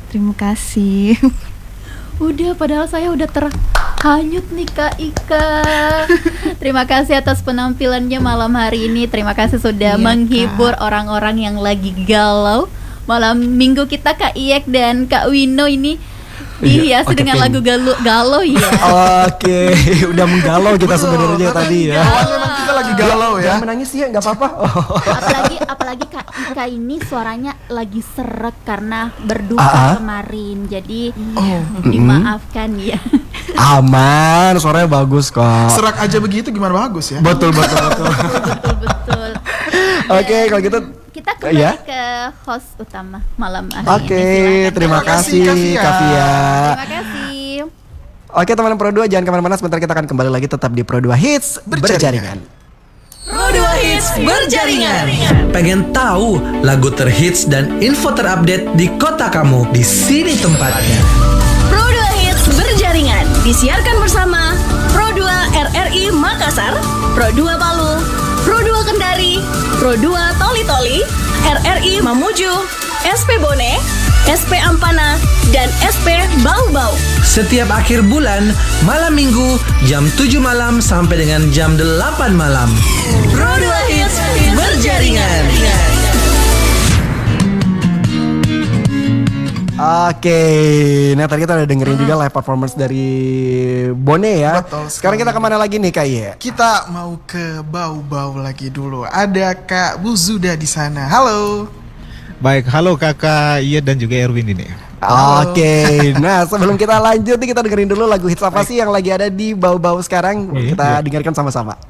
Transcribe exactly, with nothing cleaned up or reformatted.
Terima kasih. Udah, padahal saya udah terhanyut nih Kak Ika. Terima kasih atas penampilannya malam hari ini. Terima kasih sudah Iya, menghibur Kak. orang-orang yang lagi galau. Malam minggu kita Kak Iyek dan Kak Wino ini dihiasi Iya, oke, dengan oke. lagu galau, galau ya. Oke, udah menggalau kita sebenarnya tadi ya. Memang kita lagi galau ya. Jangan menangis ya, nggak apa-apa. Oh. apalagi apalagi Kak Ika ini suaranya lagi seret karena berduka Ah, ah. kemarin. Jadi Oh. dimaafkan ya. Aman, suaranya bagus kok. Serak aja begitu gimana bagus ya. Betul, betul, betul. betul betul. Oke, kalau gitu Kita kembali ya. ke host utama malam hari Oke, ini. Silakan. terima kasih Kavia. Kavia. Terima kasih. Oke teman Pro dua, jangan kemana-mana, sebentar kita akan kembali lagi tetap di Pro dua Hits Berjaringan. Berjaringan. Pro dua Hits Berjaringan. Pengen tahu lagu terhits dan info terupdate di kota kamu? Di sini tempatnya. Pro dua Hits Berjaringan disiarkan bersama Pro dua R R I Makassar, Pro dua Palu, Pro dua Kendari, Pro dua Toli Toli, R R I Mamuju, S P Bone, S P Ampana, dan S P Bau Bau. Setiap akhir bulan, malam minggu, jam tujuh malam sampai dengan jam delapan malam. Pro dua Hits Berjaringan. Oke, nah tadi kita udah dengerin juga live performance dari Bone ya. Betul sekali. Sekarang kita kemana lagi nih Kak Ye? Kita mau ke bau-bau lagi dulu. Ada Kak Buzuda di sana. Halo. Baik, halo kakak Iya dan juga Erwin ini. Oke, nah sebelum kita lanjut nih kita dengerin dulu lagu hits apa sih yang lagi ada di bau-bau sekarang. Iya, Kita iya. dengarkan sama-sama.